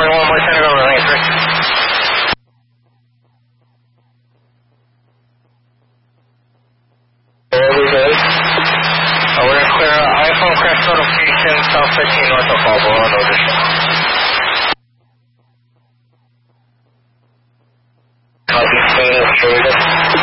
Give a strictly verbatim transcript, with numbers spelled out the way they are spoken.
Charlie one more center, go runway three. Very good. Uh, we're going to clear uh, iPhone crash notification, South fifteen north of Fall Below, no additional. Copy, stay,